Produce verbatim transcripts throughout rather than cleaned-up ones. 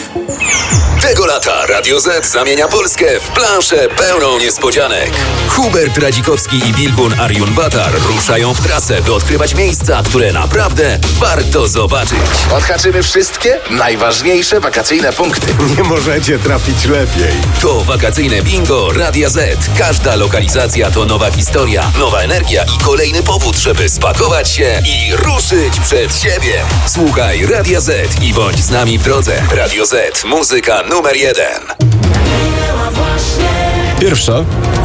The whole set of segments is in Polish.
Tego lata Radio Z zamienia Polskę w planszę pełną niespodzianek. Hubert Radzikowski i Bilgun Arjun-Batar ruszają w trasę, by odkrywać miejsca, które naprawdę warto zobaczyć. Odhaczymy wszystkie najważniejsze wakacyjne punkty. Nie możecie trafić lepiej. To wakacyjne bingo Radia Z. Każda lokalizacja to nowa historia, nowa energia i kolejny powód, żeby spakować się i ruszyć przed siebie. Słuchaj Radia Z i bądź z nami w drodze. Radio Z. Muzyka numer jeden. Pierwsza.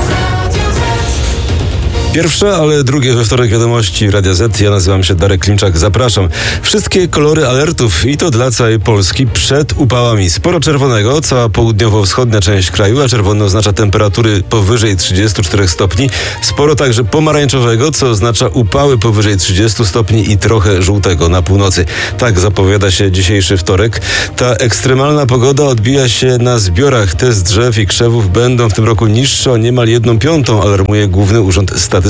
Pierwsze, ale drugie we wtorek wiadomości Radia Z. Ja nazywam się Darek Klimczak. Zapraszam. Wszystkie kolory alertów i to dla całej Polski przed upałami. Sporo czerwonego, cała południowo-wschodnia część kraju, a czerwony oznacza temperatury powyżej trzydziestu czterech stopni. Sporo także pomarańczowego, co oznacza upały powyżej trzydziestu stopni i trochę żółtego na północy. Tak zapowiada się dzisiejszy wtorek. Ta ekstremalna pogoda odbija się na zbiorach. Te z drzew i krzewów będą w tym roku niższe o niemal jedną piątą, alarmuje Główny Urząd Statystyczny.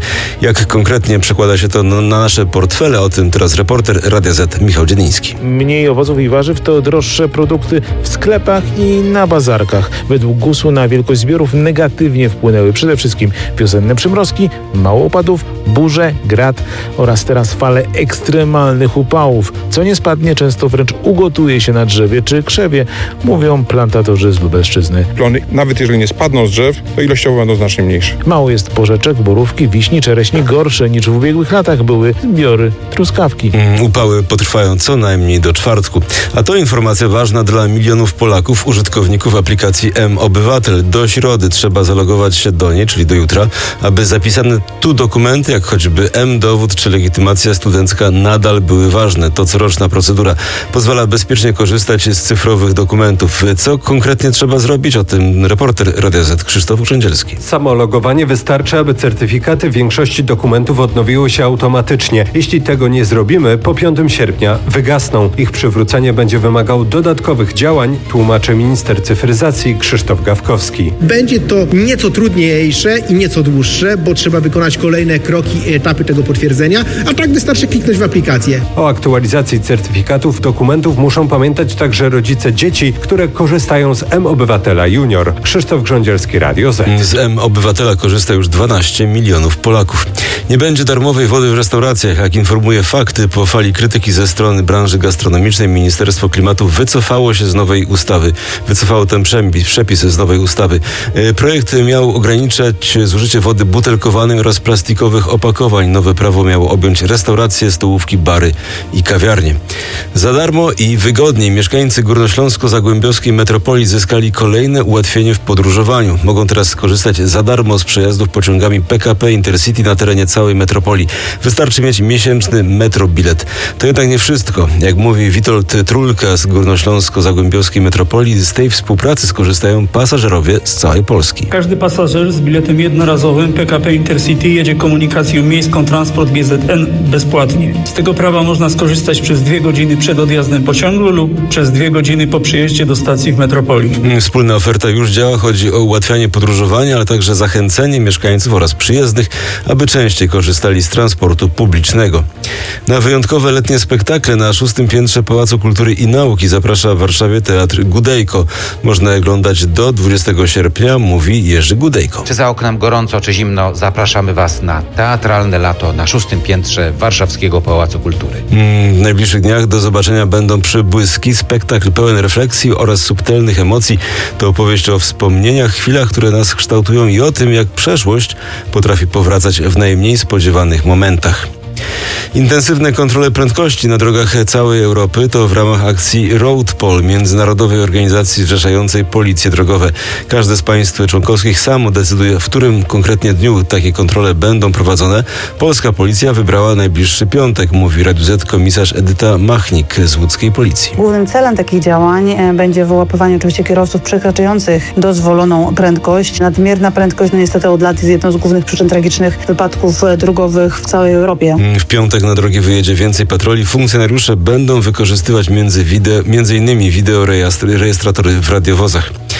Jak konkretnie przekłada się to na nasze portfele? O tym teraz reporter Radia Z Michał Dziedziński. Mniej owoców i warzyw to droższe produkty w sklepach i na bazarkach. Według gusu na wielkość zbiorów negatywnie wpłynęły przede wszystkim wiosenne przymrozki, mało opadów, burze, grad oraz teraz fale ekstremalnych upałów. Co nie spadnie, często wręcz ugotuje się na drzewie czy krzewie, mówią plantatorzy z Lubelszczyzny. Plony, nawet jeżeli nie spadną z drzew, to ilościowo będą znacznie mniejsze. Mało jest porzeczek, borów, wiśni, czereśni. Gorsze niż w ubiegłych latach były zbiory truskawki. Mm, upały potrwają co najmniej do czwartku. A to informacja ważna dla milionów Polaków, użytkowników aplikacji M-Obywatel. Do środy trzeba zalogować się do niej, czyli do jutra, aby zapisane tu dokumenty, jak choćby M-dowód czy legitymacja studencka, nadal były ważne. To coroczna procedura pozwala bezpiecznie korzystać z cyfrowych dokumentów. Co konkretnie trzeba zrobić? O tym reporter Radia Z Krzysztof Urzędzielski. Samo logowanie wystarczy, aby certyfikaty większości dokumentów odnowiły się automatycznie. Jeśli tego nie zrobimy, po piątego sierpnia wygasną. Ich przywrócenie będzie wymagało dodatkowych działań, tłumaczy minister cyfryzacji Krzysztof Gawkowski. Będzie to nieco trudniejsze i nieco dłuższe, bo trzeba wykonać kolejne kroki i etapy tego potwierdzenia, a tak wystarczy kliknąć w aplikację. O aktualizacji certyfikatów dokumentów muszą pamiętać także rodzice dzieci, które korzystają z M-Obywatela Junior. Krzysztof Grządzielski, Radio Z. Z M-Obywatela korzysta już dwanaście milionów Polaków. Nie będzie darmowej wody w restauracjach. Jak informuje Fakty, po fali krytyki ze strony branży gastronomicznej Ministerstwo Klimatu wycofało się z nowej ustawy. Wycofało ten przepis, przepis z nowej ustawy. Projekt miał ograniczać zużycie wody butelkowanej oraz plastikowych opakowań. Nowe prawo miało objąć restauracje, stołówki, bary i kawiarnie. Za darmo i wygodniej mieszkańcy górnośląsko-zagłębiowskiej metropolii zyskali kolejne ułatwienie w podróżowaniu. Mogą teraz skorzystać za darmo z przejazdów pociągami P K P Intercity na terenie całej metropolii. Wystarczy mieć miesięczny metrobilet. To jednak nie wszystko. Jak mówi Witold Trulka z górnośląsko-zagłębiowskiej metropolii, z tej współpracy skorzystają pasażerowie z całej Polski. Każdy pasażer z biletem jednorazowym P K P Intercity jedzie komunikacją miejską Transport G Z N bezpłatnie. Z tego prawa można skorzystać przez dwie godziny przed odjazdem pociągu lub przez dwie godziny po przyjeździe do stacji w metropolii. Wspólna oferta już działa. Chodzi o ułatwianie podróżowania, ale także zachęcenie mieszkańców oraz przyjezdnych, aby częściej korzystali z transportu publicznego. Na wyjątkowe letnie spektakle na szóstym piętrze Pałacu Kultury i Nauki zaprasza w Warszawie Teatr Gudejko. Można je oglądać do dwudziestego sierpnia, mówi Jerzy Gudejko. Czy za oknem gorąco, czy zimno, zapraszamy Was na teatralne lato na szóstym piętrze Warszawskiego Pałacu Kultury. Mm, w najbliższych dniach do zobaczenia będą Przybłyski, spektakl pełen refleksji oraz subtelnych emocji. To opowieść o wspomnieniach, chwilach, które nas kształtują i o tym, jak przeszłość potrafi powracać w najmniej spodziewanych momentach. Intensywne kontrole prędkości na drogach całej Europy to w ramach akcji RoadPol, międzynarodowej organizacji zrzeszającej policje drogowe. Każde z państw członkowskich samo decyduje, w którym konkretnie dniu takie kontrole będą prowadzone. Polska policja wybrała najbliższy piątek, mówi Radiu Z komisarz Edyta Machnik z łódzkiej policji. Głównym celem takich działań będzie wyłapywanie oczywiście kierowców przekraczających dozwoloną prędkość. Nadmierna prędkość no niestety od lat jest jedną z głównych przyczyn tragicznych wypadków drogowych w całej Europie. W piątek na drogi wyjedzie więcej patroli. Funkcjonariusze będą wykorzystywać między, wideo, między innymi wideorejestratory w radiowozach.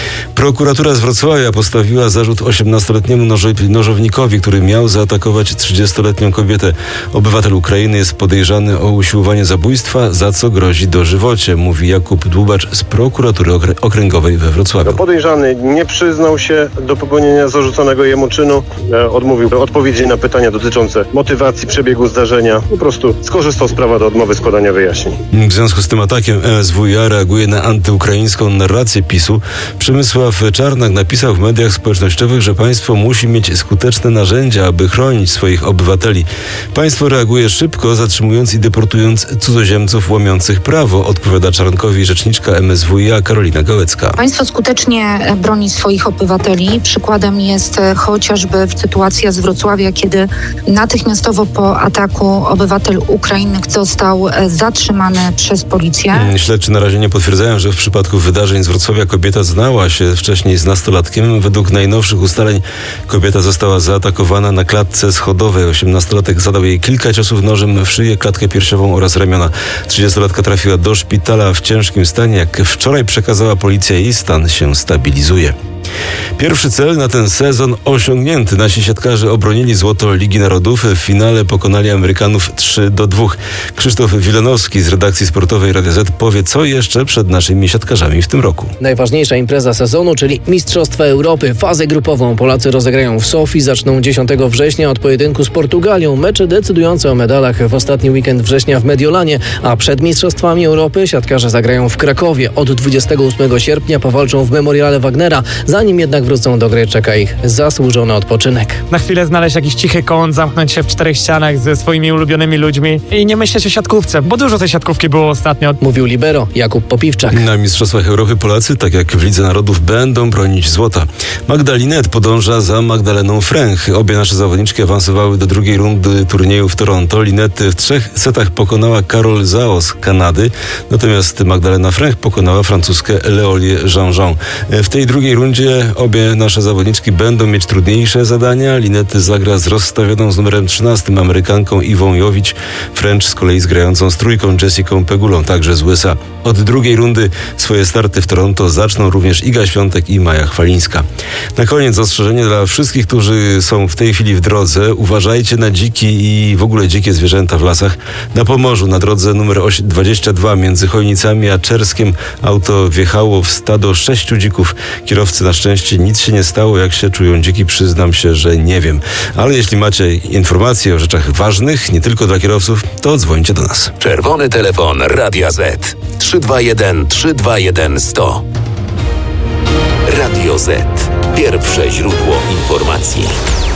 Prokuratura z Wrocławia postawiła zarzut osiemnastoletniemu nożo- nożownikowi, który miał zaatakować trzydziestoletnią kobietę. Obywatel Ukrainy jest podejrzany o usiłowanie zabójstwa, za co grozi dożywocie, mówi Jakub Dłubacz z prokuratury okre- okręgowej we Wrocławiu. Podejrzany nie przyznał się do popełnienia zarzuconego jemu czynu, e, odmówił odpowiedzi na pytania dotyczące motywacji przebiegu zdarzenia. Po prostu skorzystał z prawa do odmowy składania wyjaśnień. W związku z tym atakiem M S W iA reaguje na antyukraińską narrację PiSu. Przemysław Czarnak napisał w mediach społecznościowych, że państwo musi mieć skuteczne narzędzia, aby chronić swoich obywateli. Państwo reaguje szybko, zatrzymując i deportując cudzoziemców łamiących prawo, odpowiada Czarnkowi rzeczniczka M S W iA Karolina Gałecka. Państwo skutecznie broni swoich obywateli. Przykładem jest chociażby sytuacja z Wrocławia, kiedy natychmiastowo po ataku obywatel Ukrainy został zatrzymany przez policję. Śledczy na razie nie potwierdzają, że w przypadku wydarzeń z Wrocławia kobieta znała się wcześniej z nastolatkiem. Według najnowszych ustaleń kobieta została zaatakowana na klatce schodowej. osiemnastolatek zadał jej kilka ciosów nożem w szyję, klatkę piersiową oraz ramiona. trzydziestolatka trafiła do szpitala w ciężkim stanie. Jak wczoraj przekazała policja, jej stan się stabilizuje. Pierwszy cel na ten sezon osiągnięty. Nasi siatkarze obronili złoto Ligi Narodów. W finale pokonali Amerykanów trzy do dwóch. Krzysztof Wilanowski z redakcji sportowej Radia Z powie, co jeszcze przed naszymi siatkarzami w tym roku. Najważniejsza impreza sezonu, czyli Mistrzostwa Europy. Fazę grupową Polacy rozegrają w Sofii. Zaczną dziesiątego września od pojedynku z Portugalią. Mecze decydujące o medalach w ostatni weekend września w Mediolanie, a przed Mistrzostwami Europy siatkarze zagrają w Krakowie. Od dwudziestego ósmego sierpnia powalczą w Memoriale Wagnera. Zanim jednak wrócą do gry, czeka ich zasłużony odpoczynek. Na chwilę znaleźć jakiś cichy kąt, zamknąć się w czterech ścianach ze swoimi ulubionymi ludźmi i nie myśleć o siatkówce, bo dużo tej siatkówki było ostatnio. Mówił libero Jakub Popiwczak. Na Mistrzostwach Europy Polacy, tak jak w Lidze Narodów, będą bronić złota. Magda Linette podąża za Magdaleną Fręch. Obie nasze zawodniczki awansowały do drugiej rundy turnieju w Toronto. Linette w trzech setach pokonała Carol Zhao z Kanady, natomiast Magdalena Fręch pokonała francuskę Leolię Jean-Jean. W tej drugiej rundzie obie nasze zawodniczki będą mieć trudniejsze zadania. Linette zagra z rozstawioną z numerem trzynastym Amerykanką Iwą Jowicz, French z kolei z grającą z trójką Jessicą Pegulą, także z U S A. Od drugiej rundy swoje starty w Toronto zaczną również Iga Świątek i Maja Chwalińska. Na koniec ostrzeżenie dla wszystkich, którzy są w tej chwili w drodze. Uważajcie na dziki i w ogóle dzikie zwierzęta w lasach. Na Pomorzu na drodze numer dwadzieścia dwa między Chojnicami a Czerskiem auto wjechało w stado sześciu dzików. Kierowcy na szczęście nic się nie stało. Jak się czują dziki, przyznam się, że nie wiem. Ale jeśli macie informacje o rzeczach ważnych, nie tylko dla kierowców, to dzwońcie do nas. Czerwony telefon Radia Z. trzy dwa jeden trzy dwa jeden sto. Radio Z. Pierwsze źródło informacji.